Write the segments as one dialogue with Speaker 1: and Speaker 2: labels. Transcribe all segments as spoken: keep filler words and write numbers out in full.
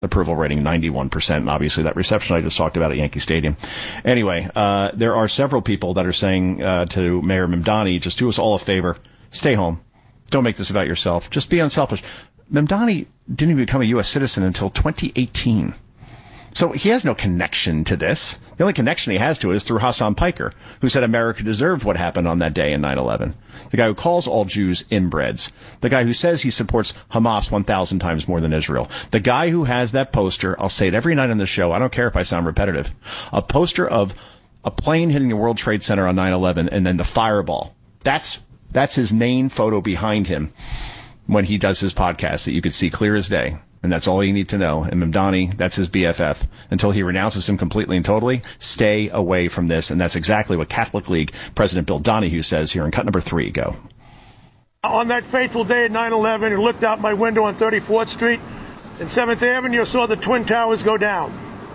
Speaker 1: approval rating ninety-one percent, and obviously that reception I just talked about at Yankee Stadium. Anyway, uh, there are several people that are saying uh, to Mayor Mamdani, just do us all a favor, stay home. Don't make this about yourself. Just be unselfish. Mamdani didn't even become a U S citizen until twenty eighteen. So he has no connection to this. The only connection he has to it is through Hassan Piker, who said America deserved what happened on that day in nine eleven. The guy who calls all Jews inbreds. The guy who says he supports Hamas one thousand times more than Israel. The guy who has that poster, I'll say it every night on the show, I don't care if I sound repetitive, a poster of a plane hitting the World Trade Center on nine eleven and then the fireball. That's, that's his main photo behind him when he does his podcast that you could see clear as day. And that's all you need to know. And Mamdani, that's his B F F. Until he renounces him completely and totally, stay away from this. And that's exactly what Catholic League President Bill Donahue says here in cut number three. Go.
Speaker 2: On that fateful day at nine eleven, I looked out my window on thirty-fourth Street and seventh Avenue, saw the Twin Towers go down.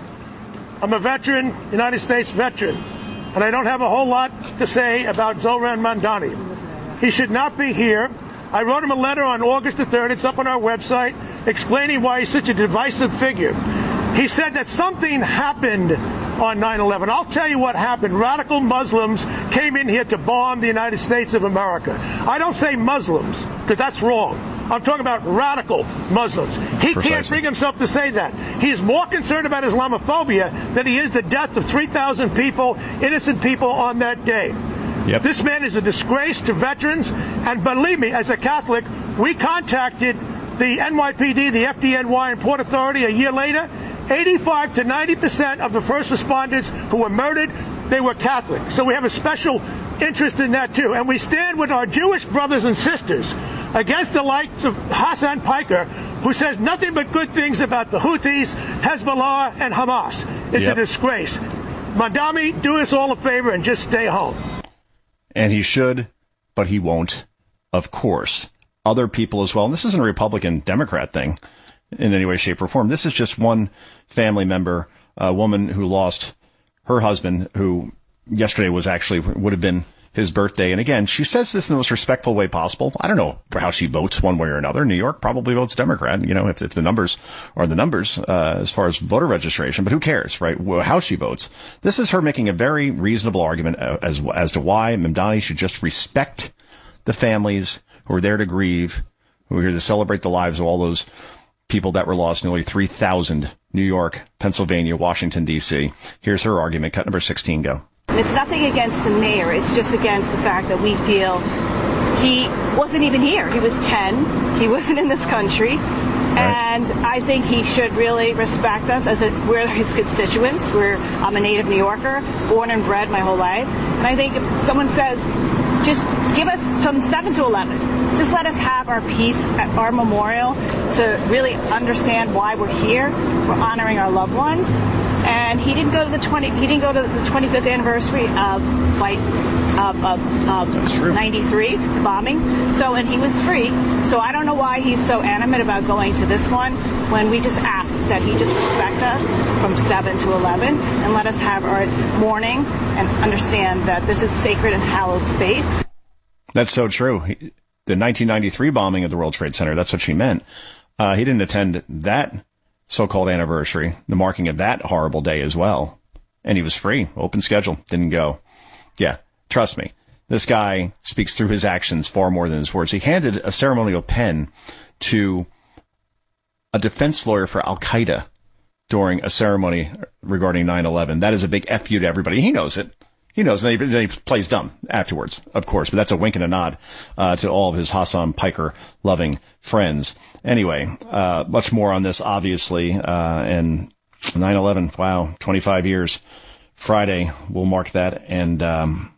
Speaker 2: I'm a veteran, United States veteran, and I don't have a whole lot to say about Zoran Mamdani. He should not be here. I wrote him a letter on August the third. It's up on our website, explaining why he's such a divisive figure. He said that something happened on nine eleven. I'll tell you what happened. Radical Muslims came in here to bomb the United States of America. I don't say Muslims, because that's wrong. I'm talking about radical Muslims. He Precisely. Can't bring himself to say that. He is more concerned about Islamophobia than he is the death of three thousand people, innocent people, on that day. Yep. This man is a disgrace to veterans, and believe me, as a Catholic, we contacted the N Y P D, the F D N Y, and Port Authority a year later. eighty-five to ninety percent of the first responders who were murdered, they were Catholic. So we have a special interest in that, too. And we stand with our Jewish brothers and sisters against the likes of Hassan Piker, who says nothing but good things about the Houthis, Hezbollah, and Hamas. It's yep. a disgrace. Mamdani, do us all a favor and just stay home.
Speaker 1: And he should, but he won't, of course. Other people as well. And this isn't a Republican-Democrat thing in any way, shape, or form. This is just one family member, a woman who lost her husband, who yesterday was actually, would have been his birthday. And again, she says this in the most respectful way possible. I don't know how she votes one way or another. New York probably votes Democrat, you know, if, if the numbers are the numbers, uh, as far as voter registration, but who cares, right? How she votes. This is her making a very reasonable argument as, as to why Mamdani should just respect the families who are there to grieve, who are here to celebrate the lives of all those people that were lost, nearly three thousand, New York, Pennsylvania, Washington, D C. Here's her argument. Cut number sixteen, go.
Speaker 3: And it's nothing against the mayor. It's just against the fact that we feel he wasn't even here. He was ten. He wasn't in this country. Right. And I think he should really respect us as a, we're his constituents. We're, I'm a native New Yorker, born and bred my whole life. And I think if someone says, just give us some seven to eleven. Just let us have our peace at our memorial to really understand why we're here. We're honoring our loved ones. And he didn't go to the twenty. He didn't go to the twenty-fifth anniversary of flight of of, of ninety-three, the bombing. So, and he was free. So I don't know why he's so animate about going to this one when we just asked that he just respect us from seven to eleven and let us have our mourning and understand that this is sacred and hallowed space.
Speaker 1: That's so true. The nineteen ninety-three bombing of the World Trade Center, that's what she meant. Uh, he didn't attend that so-called anniversary, the marking of that horrible day as well. And he was free, open schedule, didn't go. Yeah, trust me. This guy speaks through his actions far more than his words. He handed a ceremonial pen to a defense lawyer for Al-Qaeda during a ceremony regarding nine eleven. That is a big F you to everybody. He knows it. He knows, and then he, he plays dumb afterwards, of course, but that's a wink and a nod uh, to all of his Hassan Piker-loving friends. Anyway, uh, much more on this, obviously, uh, and nine eleven, wow, twenty-five years. Friday, we'll mark that, and um,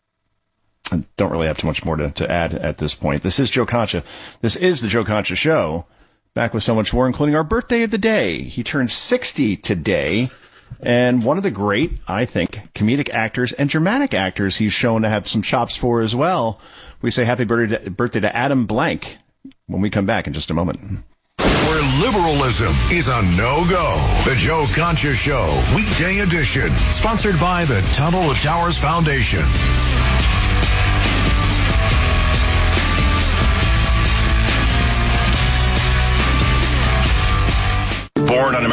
Speaker 1: I don't really have too much more to, to add at this point. This is Joe Concha. This is the Joe Concha Show, back with so much more, including our birthday of the day. He turned sixty today. And one of the great, I think, comedic actors and dramatic actors he's shown to have some chops for as well. We say happy birthday to, birthday to Adam Blank when we come back in just a moment.
Speaker 4: Where liberalism is a no-go. The Joe Concha Show, weekday edition. Sponsored by the Tunnel to Towers Foundation.
Speaker 5: born on